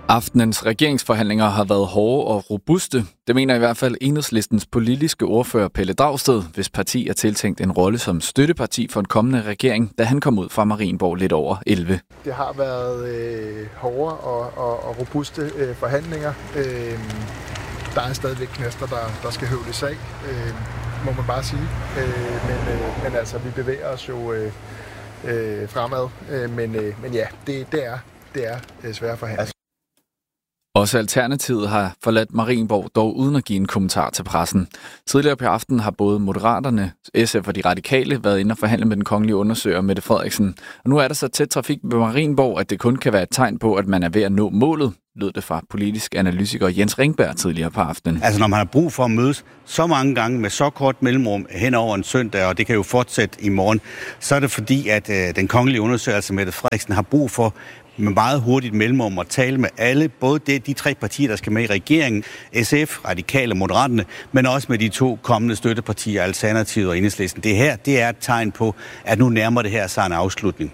Aftenens regeringsforhandlinger har været hårde og robuste. Det mener i hvert fald Enhedslistens politiske ordfører Pelle Dragsted, hvis parti er tiltænkt en rolle som støtteparti for en kommende regering, da han kom ud fra Marienborg lidt over 11. Det har været hårde og robuste forhandlinger. Der er stadigvæk knaster, der skal høvles af, må man bare sige. Men altså, vi bevæger os jo fremad. Men ja, det er svære forhandlinger. Også Alternativet har forladt Marienborg, dog uden at give en kommentar til pressen. Tidligere på aftenen har både Moderaterne, SF og de Radikale været inde og forhandle med den kongelige undersøger Mette Frederiksen. Og nu er der så tæt trafik ved Marienborg, at det kun kan være et tegn på, at man er ved at nå målet, lød det fra politisk analytiker Jens Ringberg tidligere på aftenen. Altså når man har brug for at mødes så mange gange med så kort mellemrum hen over en søndag, og det kan jo fortsætte i morgen, så er det fordi, at den kongelige undersøger, altså Mette Frederiksen, har brug for med meget hurtigt mellemrum at tale med alle, både de tre partier, der skal med i regeringen, SF, Radikale og Moderaterne, men også med de to kommende støttepartier, Alternativet og Enhedslisten. Det her, det er et tegn på, at nu nærmer det her sig en afslutning.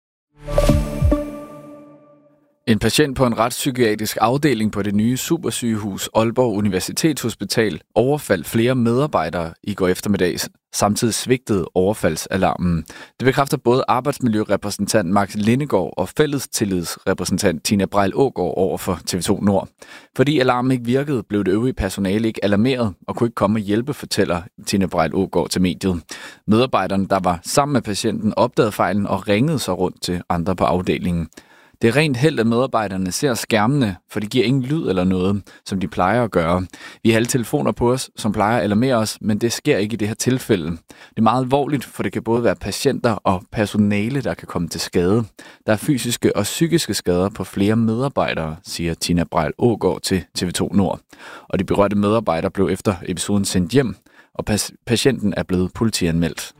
En patient på en retspsykiatrisk afdeling på det nye supersygehus Aalborg Universitetshospital overfaldt flere medarbejdere i går eftermiddag. Samtidig svigtede overfaldsalarmen. Det bekræfter både arbejdsmiljørepræsentant Max Lindegaard og fællestillidsrepræsentant Tina Brejl Aagaard over for TV2 Nord. Fordi alarmen ikke virkede, blev det øvrige personale ikke alarmeret og kunne ikke komme og hjælpe, fortæller Tina Brejl Aagaard til mediet. Medarbejderne, der var sammen med patienten, opdagede fejlen og ringede sig rundt til andre på afdelingen. Det er rent held, at medarbejderne ser skærmene, for det giver ingen lyd eller noget, som de plejer at gøre. Vi har alle telefoner på os, som plejer at alarmere os, men det sker ikke i det her tilfælde. Det er meget alvorligt, for det kan både være patienter og personale, der kan komme til skade. Der er fysiske og psykiske skader på flere medarbejdere, siger Tina Brejl Aagaard til TV2 Nord. Og de berørte medarbejdere blev efter episoden sendt hjem, og patienten er blevet politianmeldt.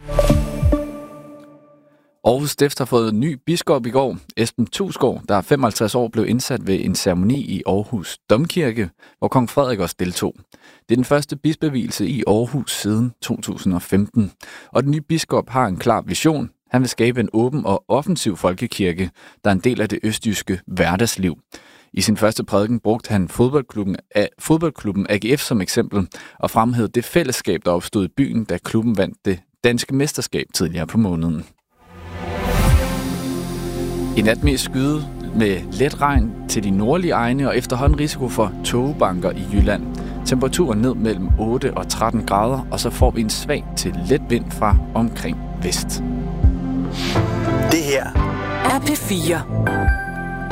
Aarhus Stift har fået en ny biskop i går. Esben Thusgaard, der er 55 år, blev indsat ved en ceremoni i Aarhus Domkirke, hvor kong Frederik også deltog. Det er den første bispevielse i Aarhus siden 2015. Og den nye biskop har en klar vision. Han vil skabe en åben og offensiv folkekirke, der er en del af det østjyske hverdagsliv. I sin første prædiken brugte han fodboldklubben AGF som eksempel og fremhævede det fællesskab, der opstod i byen, da klubben vandt det danske mesterskab tidligere på måneden. I nat mest skyde med let regn til de nordlige egne og efterhånden risiko for tågebanker i Jylland. Temperaturen ned mellem 8 og 13 grader, og så får vi en svag til let vind fra omkring vest. Det her er P4.